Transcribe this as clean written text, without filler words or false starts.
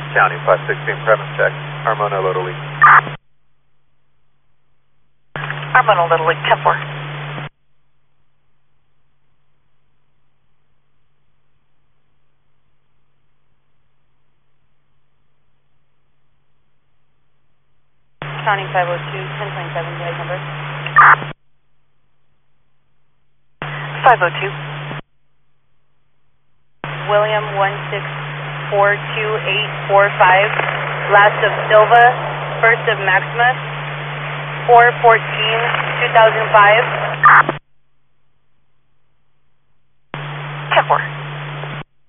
County, 516 premise check. Armona, Little League. Armona, Little League, 10-4. County 502, 1027, right number. 502. William 1642845, last of Silva, first of Maximus, 414-2005.